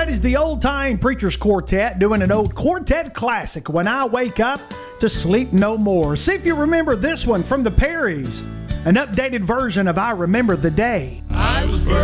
that is the Old Time Preachers Quartet doing an old quartet classic, When I Wake Up to Sleep No More. See if you remember this one from the Perrys, an updated version of I Remember the Day. I was